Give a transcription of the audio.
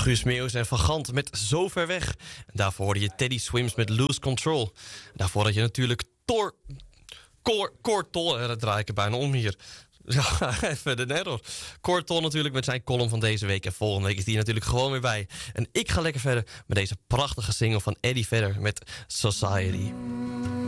Guus Meeuwis en Van Gant met Zo Ver Weg. En daarvoor hoorde je Teddy Swims met Lose Control. Daarvoor had je natuurlijk Cor Tol. Dat draai ik er bijna om hier. Ja, even de error. Cor Tol natuurlijk met zijn column van deze week. En volgende week is die natuurlijk gewoon weer bij. En ik ga lekker verder met deze prachtige single van Eddie Vedder met Society.